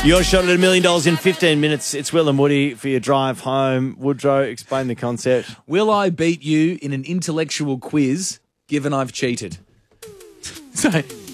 Your shot at $1 million in 15 minutes. It's Will and Woody for your drive home. Woodrow, explain the concept. Will I beat you in an intellectual quiz given I've cheated? So